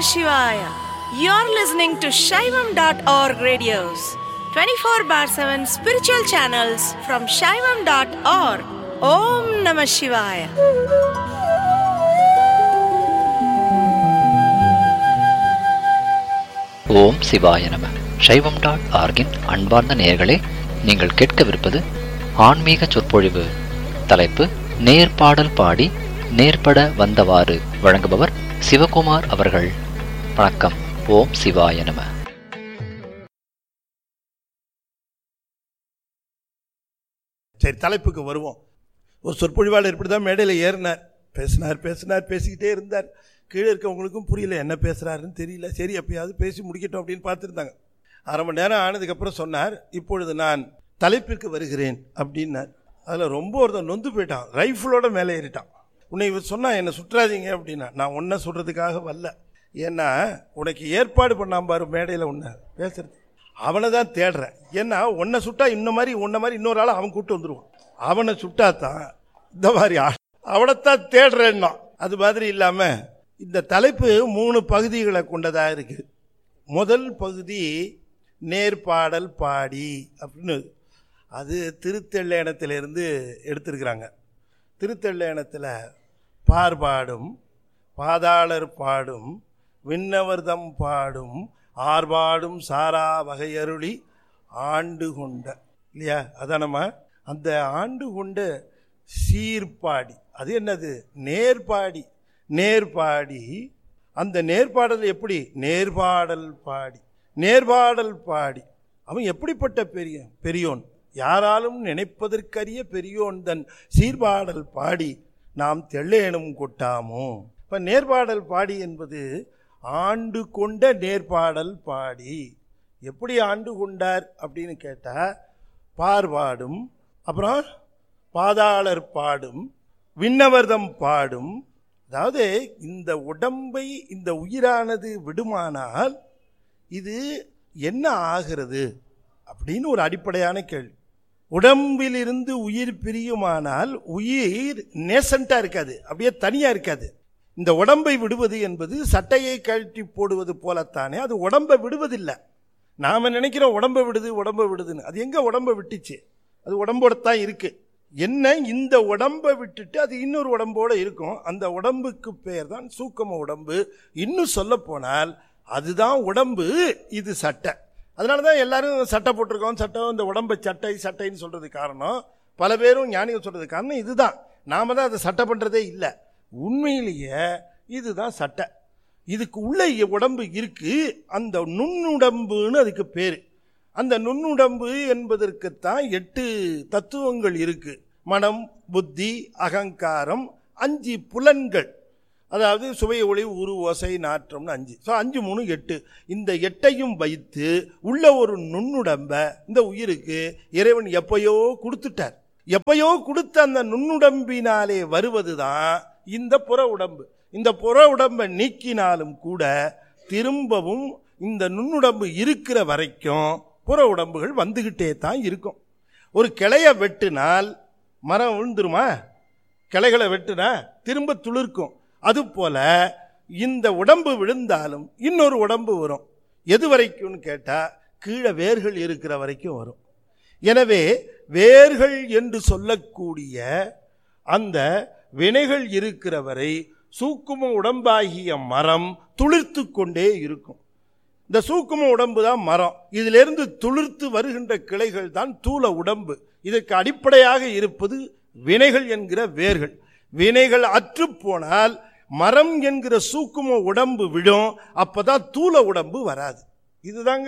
Shivaya. You're listening to Shaivam.org radios, 24/7 spiritual channels from Shaivam.org. Om Namah Shivaya. ஓம் சிவாய நம. சைவம்.org-இன் அன்பார்ந்த நேயர்களே, நீங்கள் கேட்கவிருப்பது ஆன்மீக சொற்பொழிவு. தலைப்பு நேர்பாடல் பாடி நேர்பட வந்தவாறு. வழங்குபவர் சிவகுமார் அவர்கள். வணக்கம். ஓம் சிவாய நம. சரி, தலைப்புக்கு வருவோம். ஒரு சொற்பொழிவாளர் இப்படி தான் மேடையில் ஏறினார். பேசிக்கிட்டே இருந்தார். கீழே இருக்கவங்களுக்கும் புரியல, என்ன பேசுகிறாருன்னு தெரியல. சரி, எப்பயாவது பேசி முடிக்கட்டும் அப்படின்னு பார்த்துருந்தாங்க. அரை மணி நேரம் ஆனதுக்கப்புறம் சொன்னார், இப்பொழுது நான் தலைப்பிற்கு வருகிறேன் அப்படின்னார். அதில் ரொம்ப ஒருத்தன் நொந்து போயிட்டான். ரைஃபிளோட மேலே ஏறிட்டான். உன்னை இவர் சொன்னால் என்னை சுற்றாதீங்க அப்படின்னா, நான் ஒன்றை சொல்கிறதுக்காக வரல. ஏன்னா உனக்கு ஏற்பாடு பண்ணாம பாரு மேடையில் ஒன்று பேசுறது, அவனை தான் தேடுறேன். ஏன்னா உன்னை சுட்டா உன்ன மாதிரி இன்னொரு ஆள் அவன் கூப்பிட்டு வந்துடுவான். அவனை சுட்டாத்தான் இந்த மாதிரி அவனைத்தான் தேடுறேன்னா. அது மாதிரி இல்லாமல் இந்த தலைப்பு 3 பகுதிகளை கொண்டதாக இருக்குது. முதல் பகுதி நேர்பாடல் பாடி அப்படின்னு, அது திருத்தெல்லையணத்திலிருந்து எடுத்திருக்கிறாங்க. திருத்தெல்லையணத்தில் பார்பாடும் பாதாளர் பாடும் விண்ணவர்தம் பாடும் ஆர்பாடும் சாரா வகையருளி ஆண்டு கொண்ட, இல்லையா? அதானம்மா. அந்த ஆண்டு கொண்ட சீர்பாடி, அது என்னது? நேர்பாடி. நேர்பாடி, அந்த நேர்பாடல் எப்படி? நேர்பாடல் பாடி அவன் எப்படிப்பட்ட பெரியோன், யாராலும் நினைப்பதற்கரிய பெரியோன் தன் சீர்பாடல் பாடி நாம் தெள்ளையனும் கொட்டாமோ. இப்போ நேர்பாடல் பாடி என்பது ஆண்டு கொண்ட நேர்பாடல் பாடி. எப்படி ஆண்டு கொண்டார் அப்படின்னு கேட்டால், பார்பாடும், அப்புறம் பாதாளர் பாடும், விண்ணவர்தம் பாடும். அதாவது இந்த உடம்பை, இந்த உயிரானது விடுமானால் இது என்ன ஆகிறது அப்படின்னு ஒரு அடிப்படையான கேள்வி. உடம்பிலிருந்து உயிர் பிரியுமானால் உயிர் நேசண்டாக இருக்காது, அப்படியே தனியாக இருக்காது. இந்த உடம்பை விடுவது என்பது சட்டையை கழட்டி போடுவது போலத்தானே, அது உடம்பை விடுவதில்லை. நாம் நினைக்கிறோம் உடம்பை விடுதுன்னு. அது எங்கே உடம்பை விட்டுச்சு? அது உடம்போட தான் இருக்குது. என்ன, இந்த உடம்பை விட்டுட்டு அது இன்னொரு உடம்போடு இருக்கும். அந்த உடம்புக்கு பேர் தான் சூக்கம உடம்பு. இன்னும் சொல்ல போனால் அதுதான் உடம்பு, இது சட்டை. அதனால தான் எல்லாரும் சட்டை போட்டிருக்கோம். இந்த உடம்பை சட்டைன்னு சொல்கிறது காரணம், பல பேரும் ஞானிகள் சொல்கிறது காரணம் இதுதான். நாம் தான் அதை சட்டை பண்ணுறதே இல்லை. உண்மையிலேயே இதுதான் சட்டை. இதுக்கு உள்ள உடம்பு இருக்குது, அந்த நுண்ணுடம்புன்னு அதுக்கு பேர். அந்த நுண்ணுடம்பு என்பதற்குத்தான் 8 தத்துவங்கள் இருக்குது. மனம், புத்தி, அகங்காரம், 5 புலன்கள். அதாவது சுவை, ஒளி, உரு, ஓசை, நாற்றம்னு 5. ஸோ 5, 3, 8. இந்த 8ஐயும் வைத்து உள்ள ஒரு நுண்ணுடம்ப இந்த உயிருக்கு இறைவன் எப்பயோ கொடுத்துட்டார். எப்பயோ கொடுத்த அந்த நுண்ணுடம்பினாலே வருவது தான் இந்த புற உடம்பு. இந்த புற உடம்பை நீக்கினாலும் கூட திரும்பவும் இந்த நுண்ணுடம்பு இருக்கிற வரைக்கும் புற உடம்புகள் வந்துக்கிட்டே தான் இருக்கும். ஒரு கிளையை வெட்டினால் மரம் விழுந்துருமா? கிளைகளை வெட்டினா திரும்ப துளிர்க்கும். அதுபோல இந்த உடம்பு விழுந்தாலும் இன்னொரு உடம்பு வரும். எது வரைக்கும்னு கேட்டால் கீழே வேர்கள் இருக்கிற வரைக்கும் வரும். எனவே வேர்கள் என்று சொல்லக்கூடிய அந்த வினைகள் இருக்கிற வரை சூக்கும உடம்பாகிய மரம் துளிர்த்து கொண்டே இருக்கும். இந்த சூக்கும உடம்பு தான் மரம். இதிலிருந்து துளிர்த்து வருகின்ற கிளைகள் தான் தூல உடம்பு. இதற்கு அடிப்படையாக இருப்பது வினைகள் என்கிற வேர்கள். வினைகள் அற்று போனால் மரம் என்கிற சூக்கும உடம்பு விடும். அப்பதான் தூல உடம்பு வராது. இதுதாங்க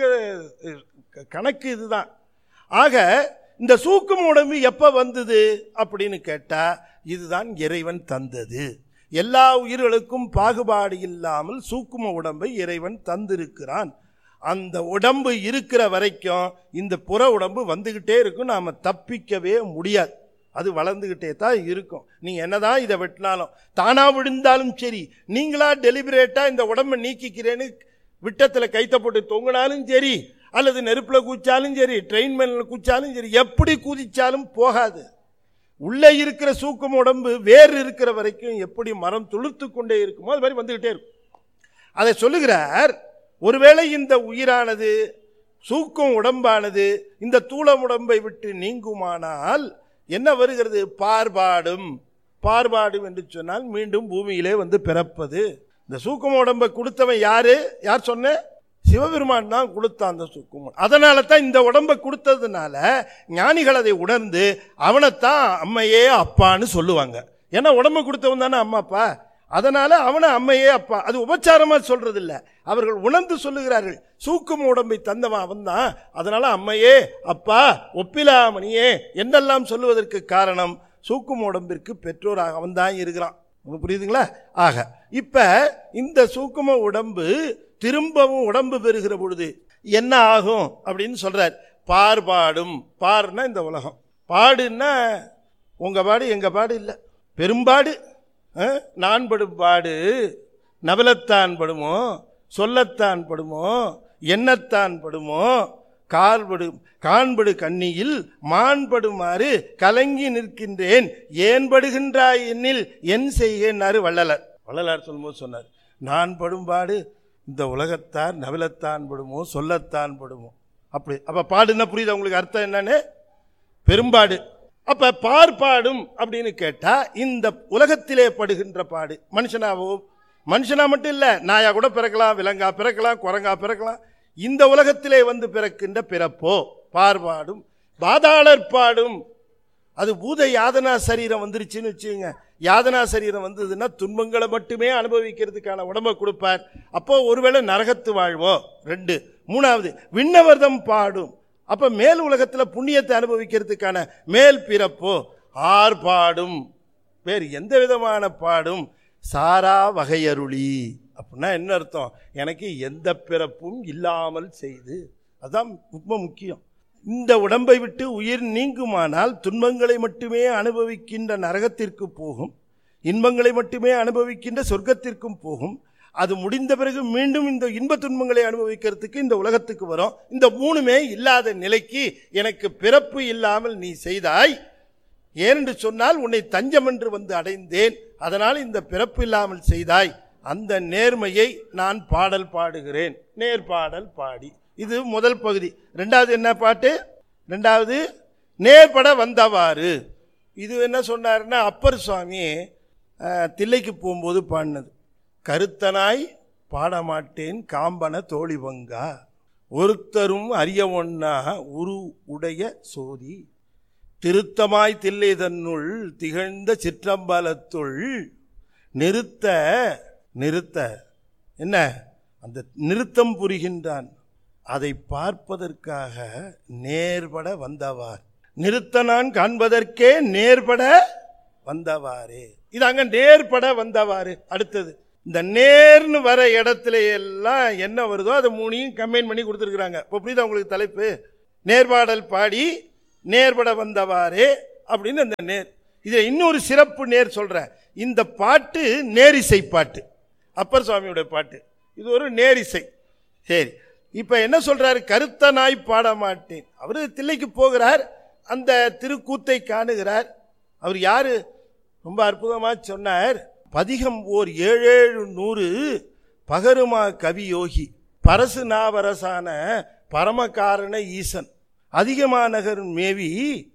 கணக்கு. இதுதான். ஆக இந்த சூக்கும உடம்பு எப்ப வந்தது அப்படின்னு கேட்டா, இதுதான் இறைவன் தந்தது. எல்லா உயிர்களுக்கும் பாகுபாடு இல்லாமல் சூக்கும உடம்பை இறைவன் தந்திருக்கிறான். அந்த உடம்பு இருக்கிற வரைக்கும் இந்த புற உடம்பு வந்துகிட்டே இருக்கும். நாம தப்பிக்கவே முடியாது. அது வளர்ந்துகிட்டே தான் இருக்கும். நீங்க என்னதான் இதை வெட்டினாலும், தானா விழுந்தாலும் சரி, நீங்களா டெலிபரேட்டா இந்த உடம்பை நீக்கிக்கிறேன்னு விட்டத்தில் கைத்த போட்டு தொங்கினாலும் சரி, அல்லது நெருப்பில் குதிச்சாலும் சரி, ட்ரெயின் மேல குதிச்சாலும் சரி, எப்படி குதிச்சாலும் போகாது. உள்ளே இருக்கிற சூக்கும உடம்பு வேறு இருக்கிற வரைக்கும் எப்படி மரம் துளிர்த்து கொண்டே இருக்குமோ அது மாதிரி வந்துகிட்டே இருக்கும். அதை சொல்லுகிறார். ஒருவேளை இந்த உயிரானது சூக்கும் உடம்பானது இந்த தூளம் உடம்பை விட்டு நீங்குமானால் என்ன வருகிறது? பார்பாடும். பார்பாடும் என்று சொன்னால் மீண்டும் பூமியிலே வந்து பிறப்பது. இந்த சூக்கும உடம்பை கொடுத்தவன் யாரு? யார் சொன்ன? சிவபெருமான் தான் கொடுத்தான் அந்த சூக்கும. அதனால தான் இந்த உடம்பை கொடுத்ததுனால ஞானிகள் அதை உணர்ந்து அவனைத்தான் அம்மையே அப்பான்னு சொல்லுவாங்க. ஏன்னா உடம்பை கொடுத்தவன் தானே அம்மா அப்பா. அதனால அவனை அம்மையே அப்பா. அது உபச்சாரமா சொல்றது இல்லை, அவர்கள் உணர்ந்து சொல்லுகிறார்கள். சூக்கும உடம்பை தந்தவன் அவன் தான், அதனால அம்மையே அப்பா ஒப்பிலாமணியே என்னெல்லாம் சொல்லுவதற்கு காரணம் சூக்கும உடம்பிற்கு பெற்றோராக அவன் தான் இருக்கிறான். புரியுதுங்களா? ஆக இப்ப இந்த சூக்கும உடம்பு திரும்பவும் உடம்பு பெறுகிற பொழுது என்ன ஆகும் அப்படின்னு சொல்றார். பார்பாடும். பார்னா இந்த உலகம், பாடுன்னா உங்க பாடு எங்க பாடு இல்லை, பெரும்பாடு. நான் படும் பாடு நவலத்தான் படுமோ, சொல்லத்தான் படுமோ, எண்ணத்தான் படுமோ, காண்படு கண்ணியில் மாண்படுமாறு கலங்கி நிற்கின்றேன், ஏன் படுகின்றாய் என்னில் என் செய்கேன்னாரு வள்ளலார். வள்ளலார் சொல்லும்போது சொன்னார், நான் படும்பாடு இந்த உலகத்தார் நவலத்தான் படுமோ, சொல்லத்தான் படுமோ. அப்படி அப்ப பாடுன்னா புரியுது உங்களுக்கு அர்த்தம் என்னன்னு? பெரும்பாடு. அப்ப பார்ப்பாடும் அப்படின்னு கேட்டா இந்த உலகத்திலே படுகின்ற பாடு மனுஷனாவோ, மனுஷனா மட்டும் இல்ல, நாயா கூட பிறக்கலாம், விலங்கா பிறக்கலாம், குரங்கா பிறக்கலாம். இந்த உலகத்திலே வந்து பிறக்கின்ற பிறப்போ பார்ப்பாடும். பாதாளர் பாடும். அது பூத யாதனா சரீரம் வந்துருச்சுன்னு வச்சுங்க. யாதனா சரீரம் வந்ததுன்னா துன்பங்களை மட்டுமே அனுபவிக்கிறதுக்கான உடம்பை கொடுப்பார். அப்போ ஒருவேளை நரகத்து வாழ்வோ. 2. 3வது விண்ணவர்தம் பாடும். அப்ப மேல் உலகத்தில் புண்ணியத்தை அனுபவிக்கிறதுக்கான மேல் பிறப்போ. ஆர்பாடும். வேறு எந்த விதமான பாடும்? சாரா வகையருளி. அப்படின்னா என்ன அர்த்தம்? எனக்கு எந்த பிறப்பும் இல்லாமல் செய்து. அதுதான் ரொம்ப முக்கியம். இந்த உடம்பை விட்டு உயிர் நீங்குமானால் துன்பங்களை மட்டுமே அனுபவிக்கின்ற நரகத்திற்கு போகும், இன்பங்களை மட்டுமே அனுபவிக்கின்ற சொர்க்கத்திற்கும் போகும். அது முடிந்த பிறகு மீண்டும் இந்த இன்ப துன்பங்களை அனுபவிக்கிறதுக்கு இந்த உலகத்துக்கு வரும். இந்த 3மே இல்லாத நிலைக்கு எனக்கு பிறப்பு இல்லாமல் நீ செய்தாய். ஏனென்று சொன்னால் உன்னை தஞ்சம் என்று வந்து அடைந்தேன், அதனால் இந்த பிறப்பு இல்லாமல் செய்தாய். அந்த நேர்மையை நான் பாடல் பாடுகிறேன். நேர்பாடல் பாடி. இது முதல் பகுதி. 2வது என்ன பாட்டு? 2வது நேர்பட வந்தவாறு. இது என்ன சொன்னாருன்னா அப்பர் சுவாமி தில்லைக்கு போகும்போது பாடினது. கருத்தனாய் பாடமாட்டேன் காம்பன தோழி பங்கா, ஒருத்தரும் அறிய ஒண்ணா உரு உடைய சோதி, திருத்தமாய் தில்லை தன்னுள் திகழ்ந்த சிற்றம்பலத்துள் நிறுத்த நிறுத்த என்ன அந்த நிறுத்தம் புரிகின்றான். அதை பார்ப்பதற்காக நேர்பட வந்தவார். நிறுத்த நான் காண்பதற்கே நேர்பட வந்தவாரே. இது அங்க நேர்பட வந்தவாறு. அடுத்தது இந்த நேர்னு வர இடத்துல எல்லாம் என்ன வருதோ அதை 3ஐயும் கம்பைன் பண்ணி கொடுத்துருக்குறாங்க. இப்போ புரியுதா உங்களுக்கு தலைப்பு? நேர்பாடல் பாடி நேர்பட வந்தவாறே அப்படின்னு அந்த நேர். இதில் இன்னொரு சிறப்பு நேர் சொல்றேன். இந்த பாட்டு நேரிசை பாட்டு, அப்பர் சுவாமியுடைய பாட்டு. இது ஒரு நேரிசை. சரி, இப்ப என்ன சொல்றாரு? கருத்தனாய் பாட மாட்டேன். அவரு தில்லைக்கு போகிறார், அந்த திருக்கூத்தை காணுகிறார். அவர் யாரு? ரொம்ப அற்புதமா சொன்னார். பதிகம் ஓர் 7-700 பகருமா கவியோகி பரசு நாவரசான பரமகாரண ஈசன் அதிகமாநகர் மேவி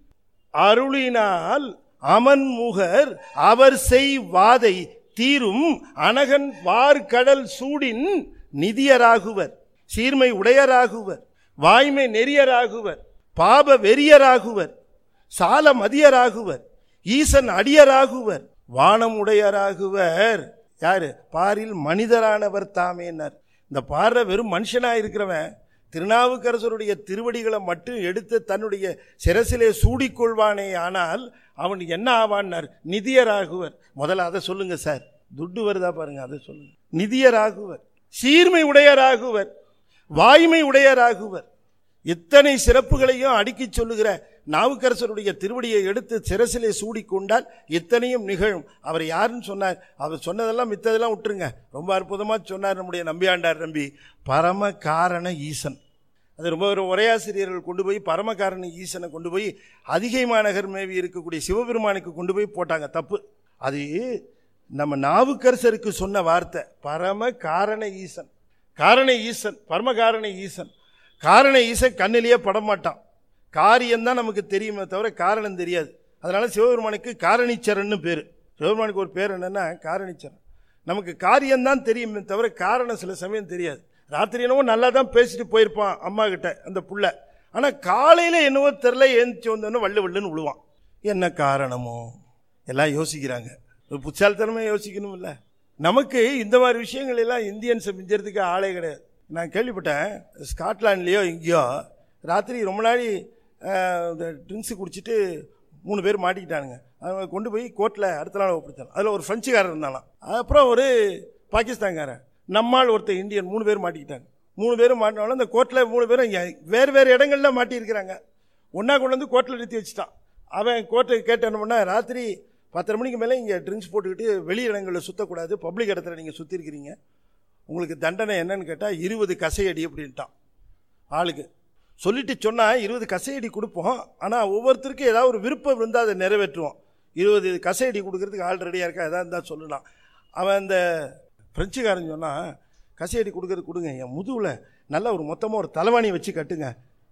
அருளினால் அமன்முகர் அவர் செய் வாதை தீரும் அனகன் வார்கடல் சூடின் நிதியராகுவர், சீர்மை உடையராகுவர், வாய்மை நெறியராகுவர், பாப வெறியராகுவர், சால மதியராகுவர், ஈசன் அடியராகுவர், வானம் உடையராகுவர். யாரு? பாரில் மனிதரானவர் தாமேனார். இந்த பாடுற வெறும் மனுஷனா இருக்கிறவன் திருநாவுக்கரசருடைய திருவடிகளை மட்டும் எடுத்து தன்னுடைய சிரசிலே சூடிக்கொள்வானே, ஆனால் அவன் என்ன ஆவான்னார்? நிதியராகுவர். முதல்ல அதை சொல்லுங்க சார், துட்டு வருதா பாருங்க, அதை சொல்லுங்க. நிதியராகுவர், சீர்மை உடையராகுவர், வாய்மை உடையராகுவர். இத்தனை சிறப்புகளையும் அடுக்கி சொல்லுகிற நாவுக்கரசருடைய திருவடியை எடுத்து சிரசிலே சூடிக்கொண்டால் இத்தனையும் நிகழும். அவர் யாருன்னு சொன்னார்? அவர் சொன்னதெல்லாம் மித்ததெல்லாம் விட்டுருங்க. ரொம்ப அற்புதமா சொன்னார் நம்முடைய நம்பியாண்டார் நம்பி. பரம காரண ஈசன். அது ரொம்ப ஒரு உரையாசிரியர்கள் கொண்டு போய் பரமகாரண ஈசனை கொண்டு போய் அதிகை மாநகர் மேவி இருக்கக்கூடிய சிவபெருமானுக்கு கொண்டு போய் போட்டாங்க. தப்பு. அது நம்ம நாவுக்கரசருக்கு சொன்ன வார்த்தை பரம காரண ஈசன். காரண ஈசன், பரம காரண ஈசன். காரண ஈசன் கண்ணிலேயே படமாட்டான். காரியம்தான் நமக்கு தெரியுமே தவிர காரணம் தெரியாது. அதனால சிவபெருமானுக்கு காரணீச்சரன்னு பேர். சிவபெருமானுக்கு ஒரு பேர் என்னன்னா காரணீச்சரன். நமக்கு காரியம்தான் தெரியுமே தவிர காரணம் சில சமயம் தெரியாது. ராத்திரி என்னவோ நல்லா தான் பேசிட்டு போயிருப்பான் அம்மா கிட்ட அந்த புள்ள. ஆனால் காலையில் என்னவோ தெரில ஏந்திச்சு வந்தோன்னு வள்ளுன்னு விழுவான். என்ன காரணமோ எல்லாம் யோசிக்கிறாங்க. ஒரு புத்தாலித்தனமே யோசிக்கணும் இல்லை. நமக்கு இந்த மாதிரி விஷயங்கள் எல்லாம் இந்தியன்ஸை மிஞ்சறதுக்கு ஆளே கிடையாது. நான் கேள்விப்பட்டேன், ஸ்காட்லாண்ட்லேயோ எங்கேயோ ராத்திரி ரொம்ப நாளி ட்ரிங்க்ஸு குடிச்சிட்டு 3 பேர் மாட்டிக்கிட்டானுங்க. அவங்க கொண்டு போய் கோர்ட்டில் அடுத்த நாள் ஒப்படைச்சாங்க. அதில் ஒரு ஃப்ரெஞ்சுக்காரர் இருந்தாலும், அப்புறம் ஒரு பாகிஸ்தான்காரன், நம்மால் ஒருத்தர் இந்தியன், 3 பேர் மாட்டிக்கிட்டாங்க. 3 பேரும் மாட்டினாலும் அந்த கோர்ட்டில் 3 பேரும் வேறு வேறு இடங்களில் மாட்டியிருக்கிறாங்க. ஒன்றா கொண்டு வந்து கோர்ட்டில் நிறுத்தி வச்சுட்டான். அவன் கோர்ட்டுக்கு கேட்டு என்ன பண்ணால், ராத்திரி 10:30 மணிக்கு மேலே இங்கே ட்ரிங்க்ஸ் போட்டுக்கிட்டு வெளி இடங்களில் சுற்றக்கூடாது, பப்ளிக் இடத்துல நீங்கள் சுற்றிருக்கிறீங்க, உங்களுக்கு தண்டனை என்னன்னு கேட்டால் 20 கசையடி அப்படின்ட்டான். ஆளுக்கு சொல்லிட்டு சொன்னால் 20 கசையடி கொடுப்போம், ஆனால் ஒவ்வொருத்தருக்கும் ஏதாவது ஒரு விருப்பம் இருந்தால் அதை நிறைவேற்றுவோம். 20 கசையடி கொடுக்கறதுக்கு ஆள் ரெடியாக இருக்கா, எதாவது இருந்தால் சொல்லலாம். அவன் அந்த ஃப்ரெஞ்சுக்காரன் சொன்னால், கசையடி கொடுங்க, என் முதுகில் நல்லா ஒரு மொத்தமாக ஒரு தலைவாணியை வச்சு கட்டுங்க,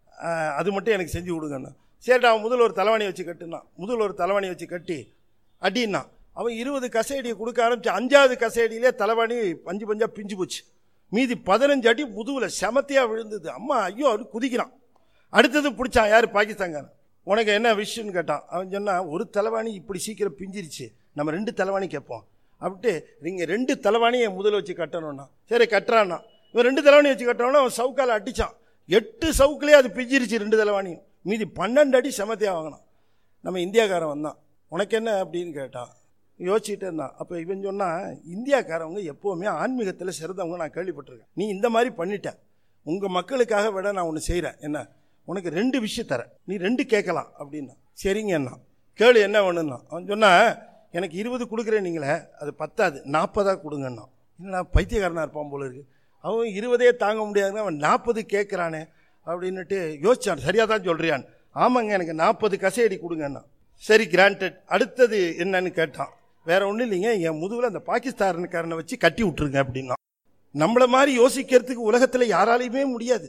அது மட்டும் எனக்கு செஞ்சு கொடுங்கண்ணா. சரிடா, அவன் முதல்ல ஒரு தலைவாணியை வச்சு கட்டுனான். முதல்ல ஒரு தலைவாணியை வச்சு கட்டி அடின்னா அவன் 20 கசையடியை கொடுக்க ஆரம்பிச்சு 5வது கசையடியிலே தலைவாணி பஞ்சாக பிஞ்சு போச்சு. மீதி 15 அடி முதுகில் செமத்தியாக விழுந்தது. அம்மா ஐயோ அப்படி குதிக்கிறான். அடுத்தது பிடிச்சான். யார்? பாகிஸ்தான்காரன். உனக்கு என்ன விஷயம்னு கேட்டான். அவன் சொன்னான், ஒரு தலைவாணி இப்படி சீக்கிரம் பிஞ்சிருச்சு, நம்ம 2 தலைவாணி கேட்போம் அப்படின்ட்டு, நீங்கள் 2 தலைவாணியை முதல்ல வச்சு கட்டணும்னா. சரி கட்டுறான்னா. இவன் 2 தலைவாணி வச்சு கட்டணும்னா அவன் சவுக்கால் அடித்தான். 8 சவுக்குலேயே அது பிஞ்சிருச்சு 2 தலைவாணியும். மீதி 12 அடி செமத்தியாக வாங்கினான். நம்ம இந்தியாக்காரன் வந்தான். உனக்கு என்ன அப்படின்னு கேட்டான். யோசிச்சுட்டே இருந்தான். அப்போ இவன் சொன்னால், இந்தியாக்காரவங்க எப்போவுமே ஆன்மீகத்தில் சிறந்தவங்க நான் கேள்விப்பட்டிருக்கேன். நீ இந்த மாதிரி பண்ணிட்ட, உங்கள் மக்களுக்காக விட நான் ஒன்று செய்கிறேன். என்ன, உனக்கு 2 விஷயம் தரேன், நீ 2 கேட்கலாம் அப்படின்னா. சரிங்க என்ன கேளு, என்ன வேணும்னா. அவன் சொன்னால், எனக்கு 20 கொடுக்குறேன், நீங்களே அது பத்தாது, 40 கொடுங்கண்ணா. என்னடா பைத்தியக்காரனாக இருப்பான் போல இருக்கு. அவன் 20 தாங்க முடியாதுன்னா அவன் 40 கேட்குறானே அப்படின்னுட்டு யோசிச்சான். சரியாக தான் சொல்கிறியான். ஆமாங்க, எனக்கு 40 கசையடி கொடுங்கண்ணா. சரி கிராண்டட். அடுத்தது என்னன்னு கேட்டான். வேற ஒன்றும் இல்லைங்க, என் முதுகில் அந்த பாகிஸ்தான்காரனை வச்சு கட்டி விட்டுருங்க அப்படின்னா. நம்மளை மாதிரி யோசிக்கிறதுக்கு உலகத்தில் யாராலையுமே முடியாது.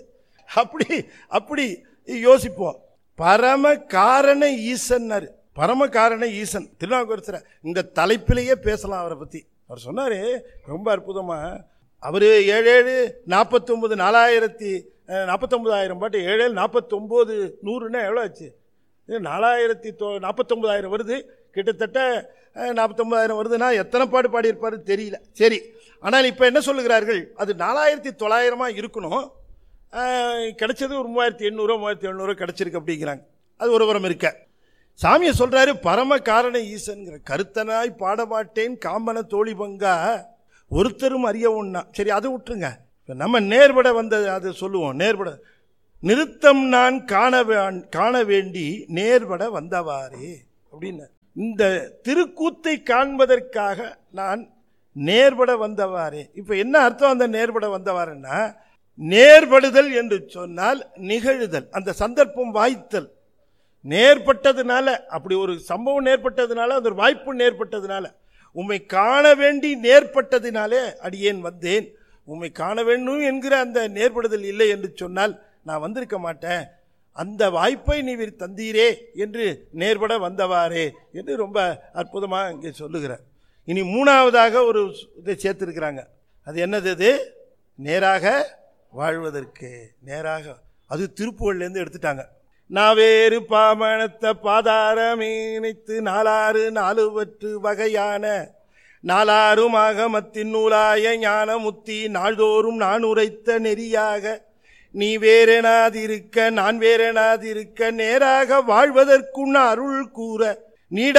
அப்படி யோசிப்போம். பரம காரண ஈசன்னாரு. பரம காரண ஈசன் திருநாவுக்கரசர் இந்த தலைப்பிலேயே பேசலாம் அவரை பற்றி. அவர் சொன்னார் ரொம்ப அற்புதமாக. அவர் 7-7-49 49,000 பாட்டு. 7-7-49 எவ்வளோ ஆச்சு? 4,49,000 வருது. கிட்டத்தட்ட 49,000 வருதுன்னா எத்தனை பாட்டு பாடியிருப்பாரு தெரியல. சரி, ஆனால் இப்போ என்ன சொல்லுகிறார்கள், அது 4,900 இருக்கணும். கிடைச்சது ஒரு 3,800 3,700 கிடைச்சிருக்கு அப்படிங்கிறாங்க. அது ஒரு புறம் இருக்க. சாமியை சொல்றாரு பரம காரண ஈசன்கிற. கருத்தனாய் பாடமாட்டேன் காம்பன தோழி பங்கா ஒருத்தரும் அறிய ஒண்ணா. சரி, அதை விட்டுருங்க. நம்ம நேர்பட வந்தது அதை சொல்லுவோம். நேர்பட நிறுத்தம் நான் காண வேண்டி நேர்பட வந்தவாறே அப்படின்னு. இந்த திருக்கூத்தை காண்பதற்காக நான் நேர்பட வந்தவாறே. இப்போ என்ன அர்த்தம் அந்த நேர்பட வந்தவாறுன்னா, நேர்படுதல் என்று சொன்னால் நிகழுதல், அந்த சந்தர்ப்பம் வாய்த்தல். நேர்பட்டதுனால, அப்படி ஒரு சம்பவம் நேர்பட்டதுனால, அந்த ஒரு வாய்ப்பு நேர்பட்டதுனால, உம்மை காண வேண்டி நேர்பட்டதினாலே அடியேன் வந்தேன். உம்மை காண வேண்டும் என்கிற அந்த நேர்படுதல் இல்லை என்று சொன்னால் நான் வந்திருக்க மாட்டேன். அந்த வாய்ப்பை நீர் தந்தீரே என்று நேர்பட வந்தவாறே என்று ரொம்ப அற்புதமாக இங்கே சொல்லுகிறார். இனி 3வதாக ஒரு இதை சேர்த்துருக்கிறாங்க. அது என்னது? அது நேராக வாழ்வதற்கு. நேராக, அது திருப்புகழ்லேருந்து எடுத்துட்டாங்க. நாவேறு பாமணத்த பாதாரமே நினைத்து 4 வகையான 4 ஆகமத்தின் நூலாய ஞான முத்தி நாள்தோறும் நான் உரைத்த நெறியாக நீ வேறெனாதிருக்க நான் வேறெனாதிருக்க நேராக வாழ்வதற்குன்ன அருள் கூற நீட